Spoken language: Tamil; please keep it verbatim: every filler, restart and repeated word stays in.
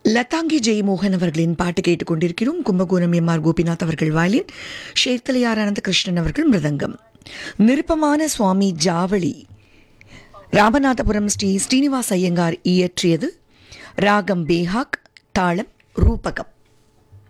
லதாங்கி ஜெயமோகன் அவர்களின் பாட்டு கேட்டுக்கொண்டிருக்கிறோம். கும்பகோணம் எம் ஆர் கோபிநாத் அவர்கள் வயலின், ஷேர்த்தலையார் அனந்த கிருஷ்ணன் அவர்கள் மிருதங்கம். நிருப்பமான சுவாமி ஜாவளி ராமநாதபுரம் ஸ்ரீ ஸ்ரீனிவாஸ் ஐயங்கார் இயற்றியது. ராகம் பேஹாக், தாளம் ரூபகம்.